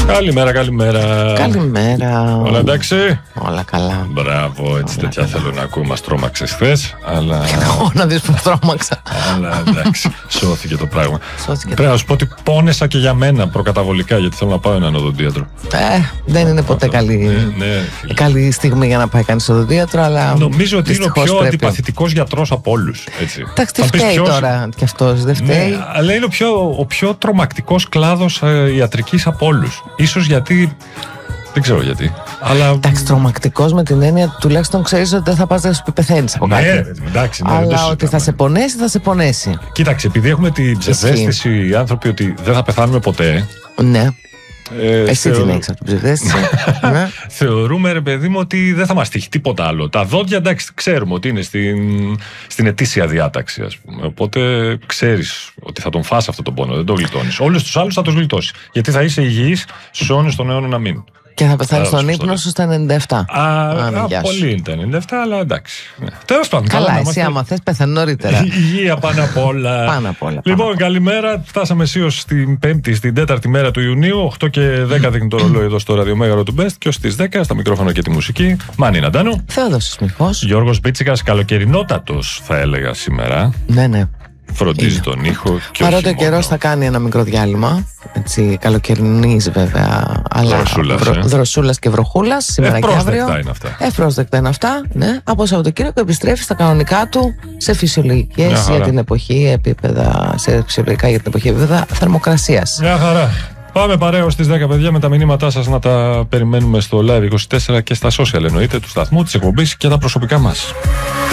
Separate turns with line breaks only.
Καλημέρα, καλημέρα.
Καλημέρα.
Όλα εντάξει?
Όλα καλά.
Μπράβο, έτσι
Όλα
τέτοια
καλά.
θέλω να ακούω. Μας τρόμαξες χθες, αλλά.
Εγώ να δεις που τρόμαξα.
Αλλά εντάξει, σώθηκε το πράγμα.
Σώθηκε.
Πρέπει να σου πω ότι πόνεσα και για μένα προκαταβολικά, γιατί θέλω να πάω έναν οδοντίατρο.
Δεν είναι ποτέ
Ναι, φίλε.
καλή στιγμή για να πάει κανείς στο οδοντίατρο, αλλά.
Νομίζω ότι είναι ο
δυστυχώς
πιο
πρέπει.
αντιπαθητικός γιατρός από όλους.
Εντάξει, τι φταίει τώρα κι αυτός, δεν φταίει.
Ναι, αλλά είναι ο πιο τρομακτικός κλάδος ιατρικής από όλους. Ίσως γιατί. Δεν ξέρω γιατί. Αλλά.
Εντάξει, τρομακτικός με την έννοια τουλάχιστον ξέρεις ότι δεν θα πας να σου πει πεθαίνεις από κάτι.
Ναι, εντάξει, ναι, δεν το
Αλλά ότι θα
συζητάμε.
σε πονέσει.
Κοίταξε, επειδή έχουμε την ψευδαίσθηση οι άνθρωποι ότι δεν θα πεθάνουμε ποτέ.
Ναι, εσύ
θεω-
την έχεις από την ψευδαίσθηση. Ναι.
Θεωρούμε, ρε παιδί μου, ότι δεν θα μας τύχει τίποτα άλλο. Τα δόντια, εντάξει, ξέρουμε ότι είναι στην ετήσια διάταξη, ας πούμε. Οπότε ξέρεις ότι θα τον φας αυτό τον πόνο, δεν τον γλιτώνεις. Όλους τους άλλους θα τους γλιτώσει. Γιατί θα είσαι υγιής στους αιώνες των αιώνων να μην.
Και θα πεθάνεις
Άρα,
στον
σωστό.
ύπνο σου στα 97. Γεια σου.
Πολύ είναι τα 97, αλλά εντάξει. Ναι. Τέλος πάντων.
Καλά,
να
εσύ
είμαστε-
άμα θες πεθαίνει νωρίτερα.
Υγεία πάνω απ' όλα.
Πάνω απ' όλα.
Λοιπόν, καλημέρα. Φτάσαμε αισίως στην 5η, στην 4η μέρα του Ιουνίου. 8 και 10 δείχνει το ρολόι εδώ στο ραδιομέγαρο του Best. Και ως τις 10 στα μικρόφωνα και τη μουσική. Μάνι Ναντάνου.
Θεόδωσης Μιχός.
Γιώργος Μπίτσικας, καλοκαιρινότατος θα έλεγα σήμερα.
Ναι.
Φροντίζει τον ήχο και
Παρότι ο
όχι
καιρός
μόνο.
θα κάνει ένα μικρό διάλειμμα. Έτσι, καλοκαιρινής βέβαια. Αλλά
Δροσούλας,
δροσούλας και βροχούλας σήμερα και
Ευπρόσδεκτα
αύριο.
είναι αυτά.
Ευπρόσδεκτα είναι αυτά. Ναι. Από Σαββατοκύριακο επιστρέφει στα κανονικά του σε
Μια
φυσιολογικές
χαρά.
για την εποχή επίπεδα, σε φυσιολογικά για την εποχή επίπεδα θερμοκρασίας.
Μια χαρά. Πάμε παρέως στις 10 παιδιά με τα μηνύματά σας να τα περιμένουμε στο Live 24 και στα social εννοείται του σταθμού, της εκπομπής και τα προσωπικά μας.